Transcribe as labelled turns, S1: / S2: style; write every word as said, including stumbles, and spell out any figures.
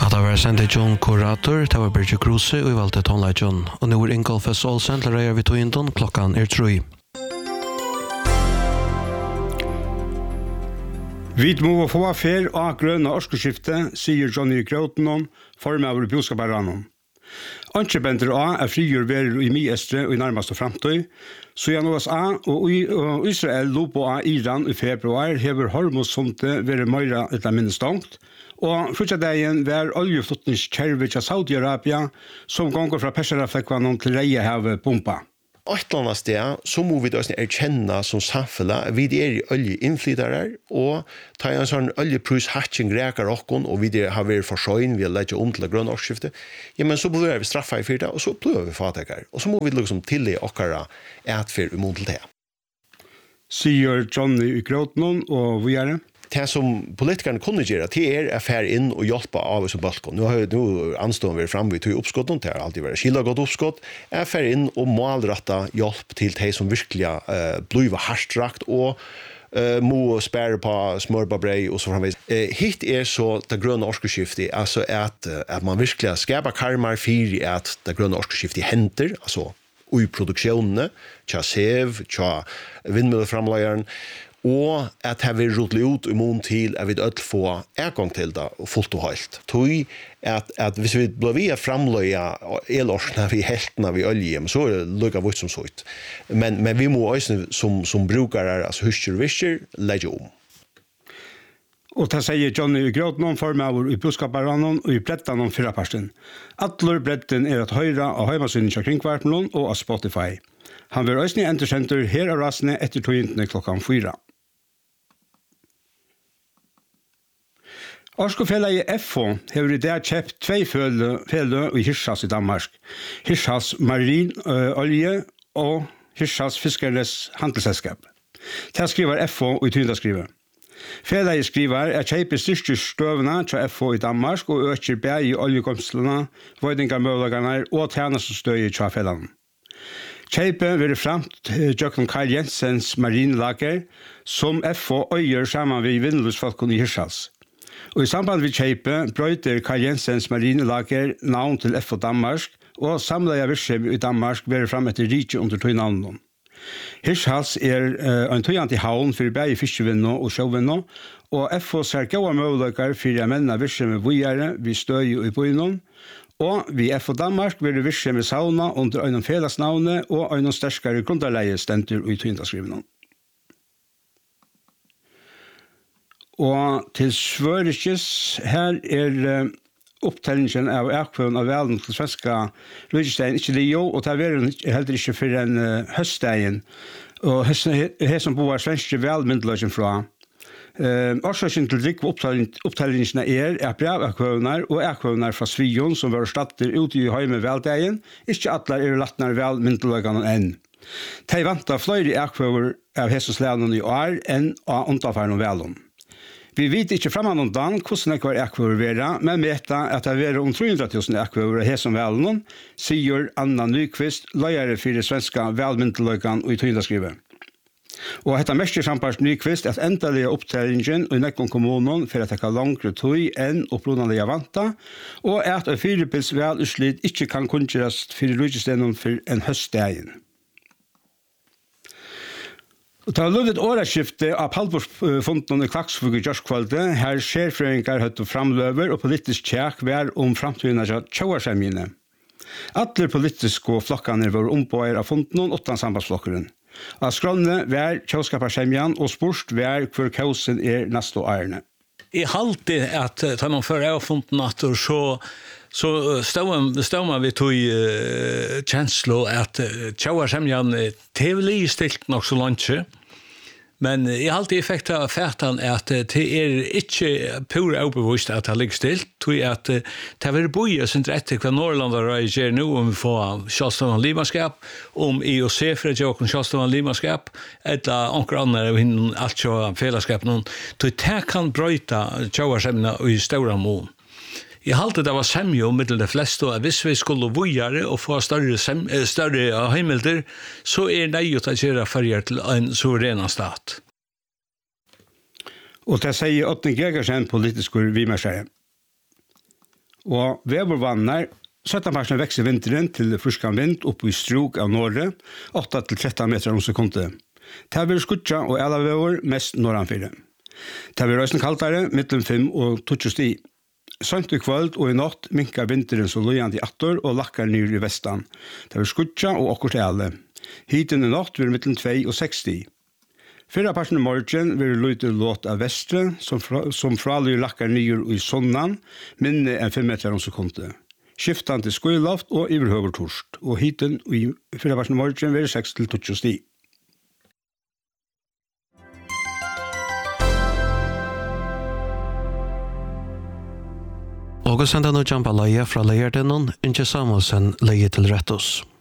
S1: Att det var sendt John Kurator, det var Birgit Kruse og vi valgte Tonla John. Og nå er Ingolf S. Olsen til Reier vid Toyinton, klokkan er tre.
S2: Vi må få affær og grønne årskeskifte, sier Johnny Krautenon, formøver i Bjoskabarranon. Anke bender A er frigjør verer i mi-estre og i nærmeste fremtøy, så i U S A og Israel lå på A Iran i februar hever Hormuzsundet vært mer etter minnestongt, og frutjadagen var oljeflotningskjerve til Saudi-Arabia som gonger fra Perserafekvanon til Reiahavet pumpa.
S3: Et eller annet sted så må vi da erkjenne som samfunnet vi er i oljeinnflyttere og ta en sånn oljeprushatching reker okken og vi har vært forsøgn vi har lett om til grønne årsskifte ja, men så blir vi straffa i fyrta og så blir vi fatakere og så må vi liksom tillegge okkara etfyr imot til det.
S2: Sier Johnny Krautenon og vi er det?
S3: Det som politikerne kunne gjøre, det er å fære inn og hjelpe av oss og balkon. Nå har jo anstående vært fremme til oppskotten, det har alltid vært skillet godt oppskott. Jeg fære inn og målrette hjelp til de som virkelig uh, blir hardstrakt og uh, må spære på smørbabrei og så framvis. Uh, hit er så det grønne årskeskiftet, altså at, uh, at man virkelig skaper karmar for at det grønne årskeskiftet henter, altså i produksjonene, tja sev, tja vindmølleframlegeren, og at jeg vil rotle ut i mån til at vi ødel få en til det og fullt og helt. Tog at, at hvis vi blir ved å framløye elårsene vi heltene vi olje, så er det lukket vårt som så ut. Men, men vi må også som, som brukere, altså husker og visker, legge om.
S2: Og det sier Johnny Krautenon formøver i Bjoskabarranon og i Brettanon fyrraparsten. Atler Bretten er at høyre av heimasynen til Kringkvartenen og av Spotify. Han vil også entersenter her av rasene etter Toyintene klokkan fyra. Årskofjellet F O har i dag kjøpt tvei fele i Hirschas i Danmark. Hirschas marin olje og Hirschas fiskernes handelsselskap. Det skriver F O i tynda skriver. Fele skriver er kjøpet styrke støvene til F O i Danmark og øker bæg i oljekomstlene, vøydingarmøvlegene og tjenestestøy til felene. Kjøpet vil fremt Jøkken Karl Jensens marinlager som F O øyer sammen med vindlusfolkene i Hirschas. Og i samband med kjøpet brøyter Karl Jensens marinelager navn til F O Danmark, og samleie virksomhet i Danmark vil frem etter rike under tøynavnen. Hirschhals er uh, en tøyant i havn for begge fiskevinner og sjøvinner, og F O ser gode muligheter for å menne virksomhet videre ved støy i byen, og vi F O Danmark vil virksomhet sauna under en fellesnavne og en sterskere grunderleie stenter i tøyandaskrivene. Og til Svørikkes, her er uh, opptellingen av akvøen av velen til svenska rydgestein ikke Leo, og det er heller ikke for en uh, høststein, og her som bor svenske velmyndeløsjen fra. Uh, Årsaken til rik opptellingen er at brevakvøvner og akvøvner fra Svion som var statter ute i høyme veldeien, ikke alle er lattner velmyndeløsjen enn. De vantar flere akvøver av hesseslærene i år enn av underfærende velen. Vi vet ikke freman undan hvordan det var akvøver være, men meta at det er om tre hundre tusen akvøver her som velen, sier Anna Nyqvist, løyere for det svenske velmyndeløkene og i tøyndaskrivet. Og dette mest sampart Nyqvist at endelige opptellingen i nekken kommunen for at det kan langere tøy enn opprunalige vanta, og at en firepils velutslitt ikke kan kunngjøres for rydgestenen for en høstdagen. Det har løpt et åreskifte av Palborsfonden i Klaksvåg i Gjørskvalde, her skjerfrøyngar høtte framløver og politisk tjekk vær om framtiden av tjauarsemjene. Alle politiske flokkene var ombøyer av fonden og åttan sambandsflokkeren. Av skrånene vær tjauskaparsemjan og spørst vær hvor kausen er neste årene.
S4: Jeg halte at ta noen før jeg har fonden at så Så stod man vi tog uh, kjenslo at uh, tjauarsemjan tevlig stilt nok så langt. Men jeg har alltid effekt av fætan at uh, det er ikke pura overbevist at det ligger stilt, tog at uh, det har vært boja sin etter hva Norrland har gjør nå om vi får Kjallstavan limaskap, om I O C for at jeg har Kjallstavan limaskap, eller anker andre av henne alt kjøy fellesskap, tog det kan brøyta tjauarsemjana i stora mån. Jeg halte det var semjo mittel de fleste, og hvis vi skulle vujare og få større, sem, større heimelder, så er det jo til å gjøre ferger til en suverena stat.
S2: Og det sier Åtne Gregersen, politisk vimerskjære. Og vevervannar, sytten parsen vekser vinteren til fruskan vind oppe i strok av Norge, åtta til tretton meter om sekundet. Det vil skutja og elavever mest norranfyrir. Det vil røysen kaldare, mittlum fem og tjugo sti. Sønt i kvöld og i natt minkar vinteren så lojande i attor og lakkar nyr i vestan. Det vil skutja og okkurt ele. Hiten i natt vil mittlum tvei og seks sti. Fyrra parten i morgen vil lyde låt av vestre, som, fra, som fralig lakkar nyr i sonnan, minne enn fem meter om sekundet. Skiftan til skuilaft og iverhøver torst, og hiten i fyrra parten i morgen vil seks til tjugo sti.
S1: Og senda no jumpa leie fra leierdenon, Inge Samuelsen leie til Rettos.